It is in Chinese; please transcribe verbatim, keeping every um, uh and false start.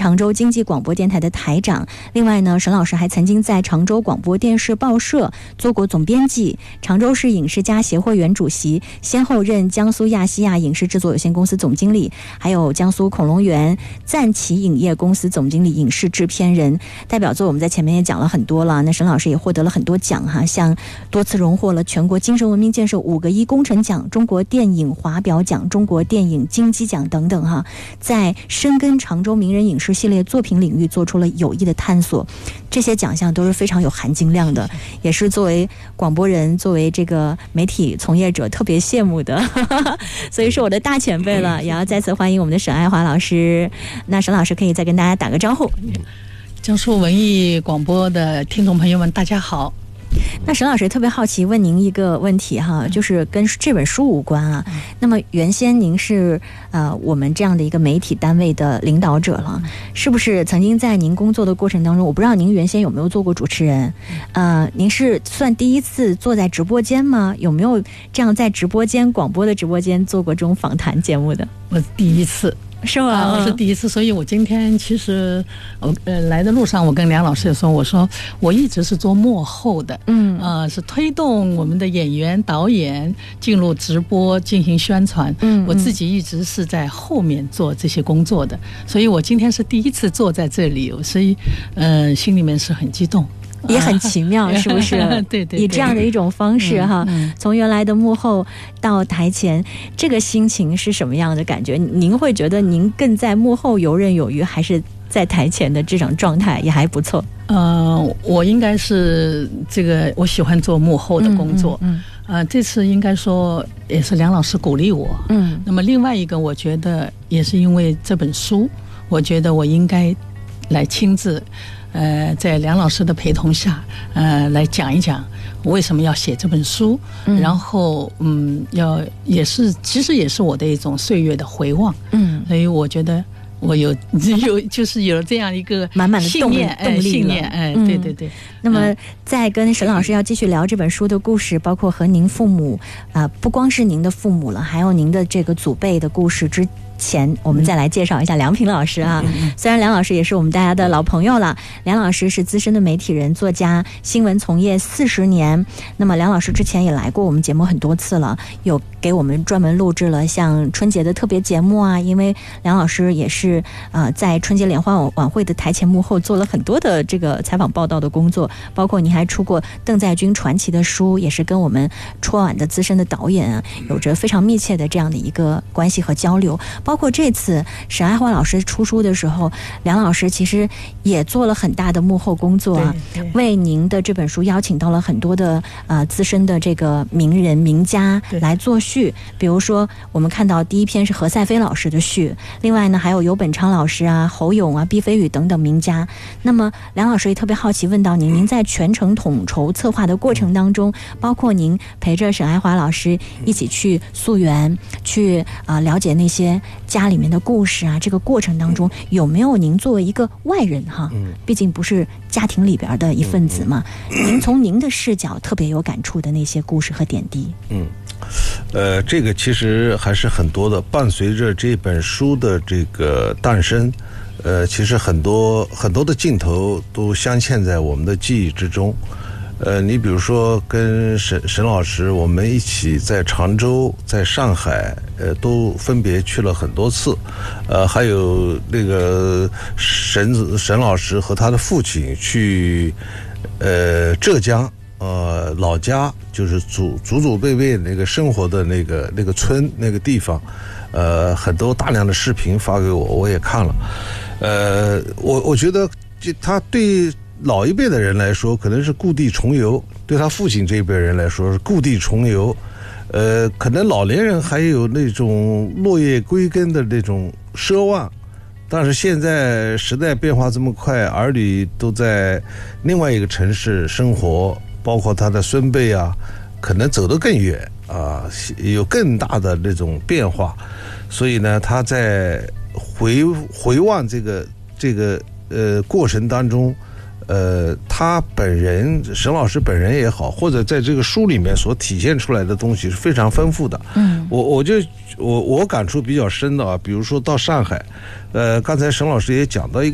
常州经济广播电台的台长。另外呢，沈老师还曾经在常州广播电视报社做过总编辑，常州市影视家协会原主席，先后任江苏亚细亚影视制作有限公司总经理，还有江苏恐龙园赞奇影业公司总经理、影视制片人。代表作我们在前面也讲了很多了，那沈老师也获得了很多奖哈，像多次荣获了全国精神文明建设五个一工程奖、中国电影华表奖、中国电影金鸡奖等等哈，在深耕常州名人影视系列作品领域做出了有益的探索，这些奖项都是非常有含金量的，也是作为广播人、作为这个媒体从业者特别羡慕的，所以是我的大前辈了，也要再次欢迎我们的沈爱华老师。那沈老师可以再跟大家打个招呼。 江苏文艺广播的听众朋友们，大家好。 那沈老师特别好奇问您一个问题哈，就是跟这本书无关啊。嗯、那么原先您是呃我们这样的一个媒体单位的领导者了，是不是曾经在您工作的过程当中，我不知道您原先有没有做过主持人？呃，您是算第一次坐在直播间吗？有没有这样在直播间广播的直播间做过这种访谈节目的？ 我第一次。 是吗？ 啊，我是第一次，所以我今天其实我呃来的路上，我跟梁老师也说，我说我一直是做幕后的，嗯，呃，是推动我们的演员、导演进入直播进行宣传，嗯，我自己一直是在后面做这些工作的，所以我今天是第一次坐在这里，所以呃心里面是很激动。 也很奇妙，是不是？ 对, 对对， 以这样的一种方式哈，嗯嗯、从原来的幕后到台前，这个心情是什么样的感觉？您会觉得您更在幕后游刃有余，还是在台前的这种状态也还不错？ 呃，我应该是这个，我喜欢做幕后的工作。嗯, 嗯, 嗯呃，这次应该说也是梁老师鼓励我。嗯，那么另外一个，我觉得也是因为这本书，我觉得我应该来亲自。呃，在梁老师的陪同下，呃，来讲一讲为什么要写这本书，嗯、然后嗯，要也是其实也是我的一种岁月的回望，嗯，所以我觉得我有有就是有这样一个满满的动力， 动力信念，哎， 嗯、 对对对。 那么，在跟沈老师要继续聊这本书的故事，包括和您父母啊、呃，不光是您的父母了，还有您的这个祖辈的故事之前，我们再来介绍一下梁平老师啊。虽然梁老师也是我们大家的老朋友了，梁老师是资深的媒体人、作家，新闻从业四十年。那么梁老师之前也来过我们节目很多次了，有给我们专门录制了像春节的特别节目啊。因为梁老师也是呃在春节联欢晚会的台前幕后做了很多的这个采访报道的工作，包括您还出过邓在军传奇的书，也是跟我们春晚的资深的导演啊有着非常密切的这样的一个关系和交流。包括这次沈爱华老师出书的时候，梁老师其实也做了很大的幕后工作啊，为您的这本书邀请到了很多的呃资深的这个名人名家来作序，比如说我们看到第一篇是何赛飞老师的序，另外呢还有游本昌老师啊、侯勇啊、毕飞宇等等名家。那么梁老师也特别好奇问到您，您在全程统筹策划的过程当中，包括您陪着沈爱华老师一起去溯源，去啊、呃、了解那些家里面的故事啊，这个过程当中有没有您作为一个外人哈，毕竟不是家庭里边的一份子嘛，您从您的视角特别有感触的那些故事和点滴？ 嗯，呃，这个其实还是很多的，伴随着这本书的这个诞生，呃，其实很多很多的镜头都镶嵌在我们的记忆之中。呃，你比如说跟沈沈老师，我们一起在常州、在上海，呃，都分别去了很多次。呃，还有那个沈子沈老师和他的父亲去，呃，浙江，呃，老家就是祖祖祖辈辈那个生活的那个那个村那个地方，呃，很多大量的视频发给我，我也看了。呃，我我觉得就他对老一辈的人来说可能是故地重游，对他父亲这一辈人来说是故地重游，呃，可能老年人还有那种落叶归根的那种奢望，但是现在时代变化这么快，儿女都在另外一个城市生活，包括他的孙辈啊，可能走得更远啊，有更大的那种变化，所以呢，他在回回望这个这个呃过程当中。呃，他本人沈老师本人也好，或者在这个书里面所体现出来的东西是非常丰富的。嗯，我我就我我感触比较深的啊，比如说到上海，呃，刚才沈老师也讲到一个。